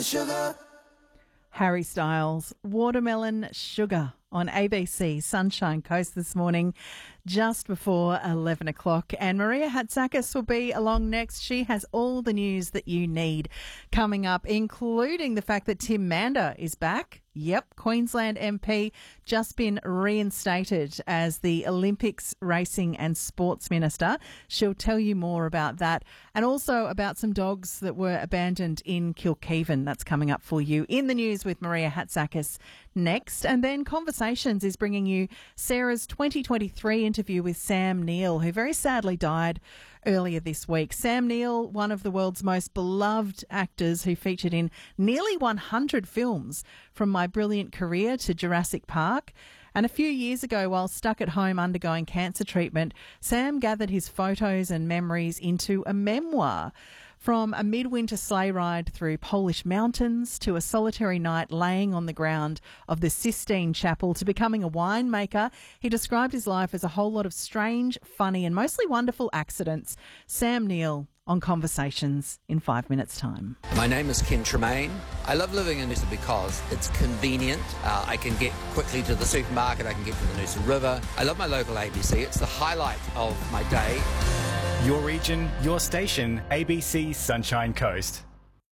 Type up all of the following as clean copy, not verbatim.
Sugar. Harry Styles, Watermelon Sugar on ABC Sunshine Coast this morning, just before 11 o'clock. And Maria Hatzakis will be along next. She has all the news that you need coming up, including the fact that Tim Mander is back. Yep, Queensland MP, just been reinstated as the Olympics Racing and Sports Minister. She'll tell you more about that and also about some dogs that were abandoned in Kilkhaven. That's coming up for you in the news with Maria Hatzakis next. And then Conversations is bringing you Sarah's 2023 interview with Sam Neill, who very sadly died earlier this week. Sam Neill, one of the world's most beloved actors who featured in nearly 100 films, from My Brilliant Career to Jurassic Park. And a few years ago, while stuck at home undergoing cancer treatment, Sam gathered his photos and memories into a memoir. From a midwinter sleigh ride through Polish mountains to a solitary night laying on the ground of the Sistine Chapel to becoming a winemaker, he described his life as a whole lot of strange, funny and mostly wonderful accidents. Sam Neill on Conversations in 5 minutes' time. My name is Ken Tremaine. I love living in Noosa because it's convenient. I can get quickly to the supermarket. I can get to the Noosa River. I love my local ABC. It's the highlight of my day. Your region, your station, ABC Sunshine Coast.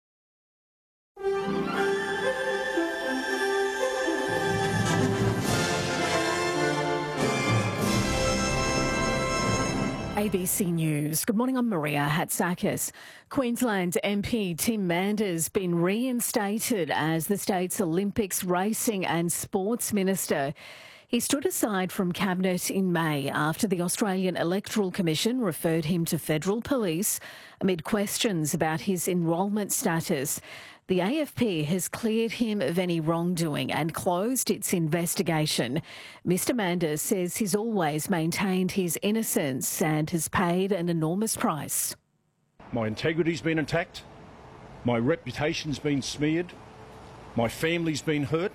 ABC News. Good morning, I'm Maria Hatzakis. Queensland MP Tim Mander's been reinstated as the state's Olympics Racing and Sports Minister. He stood aside from Cabinet in May after the Australian Electoral Commission referred him to federal police amid questions about his enrolment status. The AFP has cleared him of any wrongdoing and closed its investigation. Mr Mander says he's always maintained his innocence and has paid an enormous price. My integrity's been attacked, my reputation's been smeared, my family's been hurt,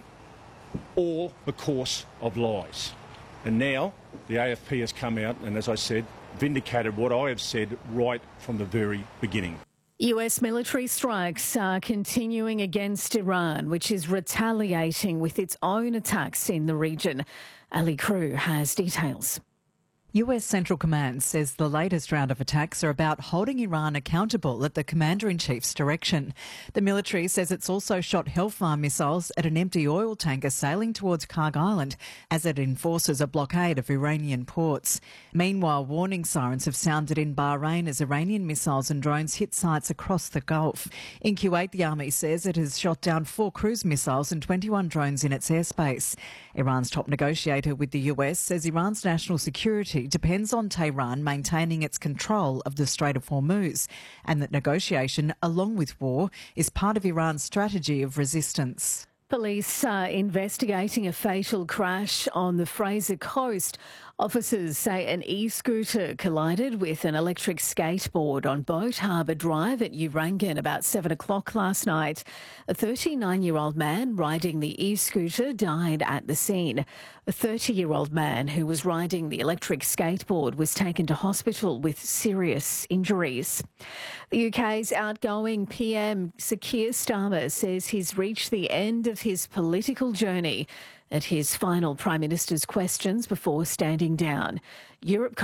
all because of lies. And now the AFP has come out and, as I said, vindicated what I have said right from the very beginning. US military strikes are continuing against Iran, which is retaliating with its own attacks in the region. Ali Crew has details. US Central Command says the latest round of attacks are about holding Iran accountable at the Commander-in-Chief's direction. The military says it's also shot Hellfire missiles at an empty oil tanker sailing towards Karg Island as it enforces a blockade of Iranian ports. Meanwhile, warning sirens have sounded in Bahrain as Iranian missiles and drones hit sites across the Gulf. In Kuwait, the army says it has shot down 4 cruise missiles and 21 drones in its airspace. Iran's top negotiator with the US says Iran's national security depends on Tehran maintaining its control of the Strait of Hormuz, and that negotiation, along with war, is part of Iran's strategy of resistance. Police are investigating a fatal crash on the Fraser Coast. Officers say an e-scooter collided with an electric skateboard on Boat Harbour Drive at Urangan about 7 o'clock last night. A 39-year-old man riding the e-scooter died at the scene. A 30-year-old man who was riding the electric skateboard was taken to hospital with serious injuries. The UK's outgoing PM, Sir Keir Starmer, says he's reached the end of his political journey at his final Prime Minister's questions before standing down. Europe